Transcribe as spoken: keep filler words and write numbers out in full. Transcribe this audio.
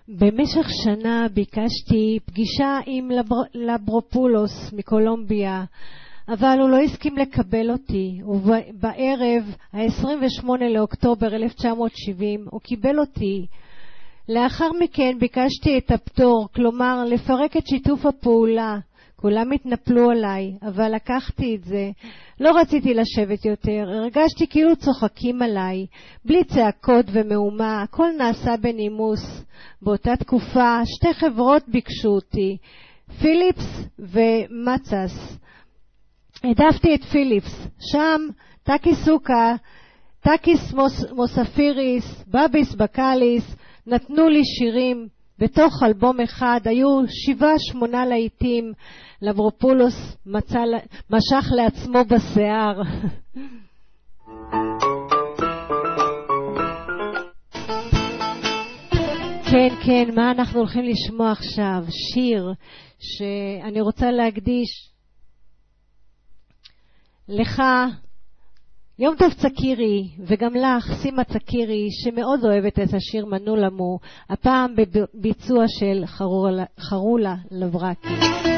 במשך שנה ביקשתי פגישה עם לבר... לברופולוס מקולומביה, אבל הוא לא הסכים לקבל אותי, ובערב ה-עשרים ושמונה לאוקטובר אלף תשע מאות שבעים הוא קיבל אותי. לאחר מכן ביקשתי את הפטור, כלומר לפרק את שיתוף הפעולה. כולם התנפלו עליי, אבל לקחתי את זה. לא רציתי לשבת יותר, הרגשתי כאילו צוחקים עליי, בלי צעקות ומהומה, הכל נעשה בנימוס. באותה תקופה שתי חברות ביקשו אותי, פיליפס ומצס. העדפתי את פיליפס, שם טקיסוקה, טקיס מוס, מוספיריס, בביס בקליס, נתנו לי שירים. בתוך אלבום אחד היו שבעה שמונה להיטים. לברופולוס מצא, משך לעצמו בשיער. כן, כן, מה אנחנו הולכים לשמוע עכשיו? שיר שאני רוצה להקדיש לך, יום טוב צקירי, וגם לך, סימה צקירי, שמאוד אוהבת את השיר מנו למו, הפעם בביצוע של חרולה, חרולה לברקי.